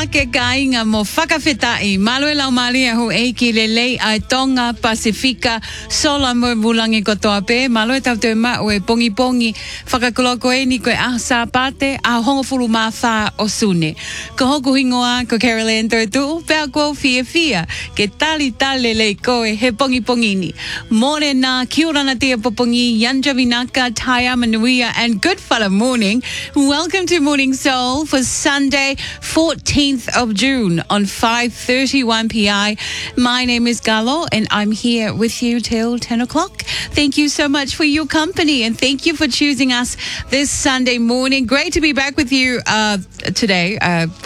ke kainga mo whakawhetai. Malo e lau maria ho eiki le lei ai Tonga Pasifika sola mo bulangi kotoa pe. Malo e tau te mao e pongi pongi whakakoloko e ni koe ahsa pate a hongofuru ma wha o sune. Ko hoku hingoa ko Caroline Totu pea ko fia ke tali tale le koe he pongi pongi ni. Mone na kiora na tia popongi Yanja Vinaka Taya Manuia and good fella morning. Welcome to Morning Soul for Sunday 14th of June on 5:31 PI. My name is Galo and I'm here with you till 10 o'clock. Thank you so much for your company and thank you for choosing us this Sunday morning. Great to be back with you today.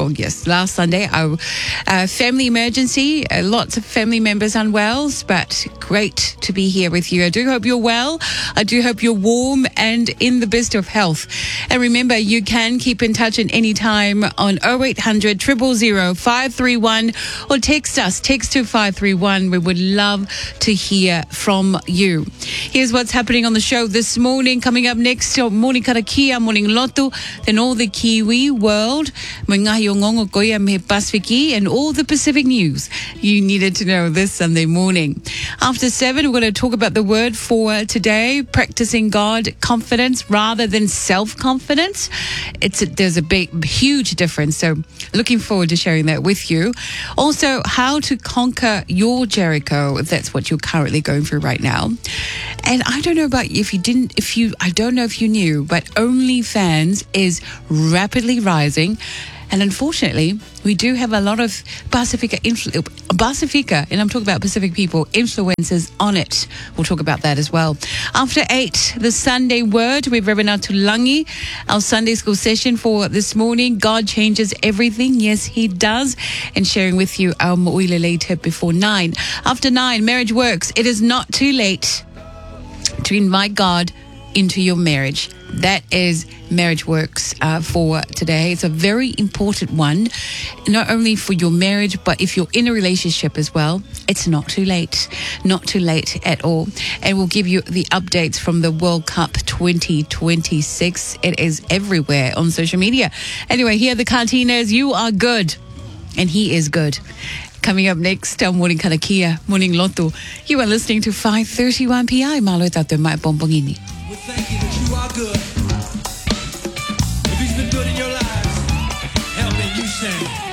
Last Sunday, our family emergency. Lots of family members unwell, but great to be here with you. I do hope you're well. I do hope you're warm and in the best of health. And remember, you can keep in touch at any time on 0800 000 531 or text us, text to 531. We would love to hear from you. Here's what's happening on the show this morning. Coming up next, Morning Karakia, Morning Lotu, then all the Kiwi world, Mangahi o Ngongo Koia me Pasifiki, and all the Pacific news you needed to know this Sunday morning. After 7, we're going to talk about the word for today, practicing God confidence rather than self-confidence. There's a huge difference. So looking forward to sharing that with you. Also, how to conquer your Jericho, if that's what you're currently going through right now. And I don't know about you, I don't know if you knew, but OnlyFans is rapidly rising. And unfortunately, we do have a lot of Pasifika, and I'm talking about Pacific people, influencers on it. We'll talk about that as well. After 8, the Sunday word with Reverend Atulangi, our Sunday school session for this morning. God changes everything. Yes, he does. And sharing with you our Mo'ilele tip before 9. After 9, marriage works. It is not too late to invite God into your marriage. That is Marriage Works for today. It's a very important one, not only for your marriage, but if you're in a relationship as well. It's not too late at all. And we'll give you the updates from the World Cup 2026. It is everywhere on social media. Anyway, here are the Cartinas. You are good, and he is good. Coming up next, our Morning Karakia, Morning Loto. You are listening to 5:31 PI. Malo tato mai pompongini. Well, thank you that you are good.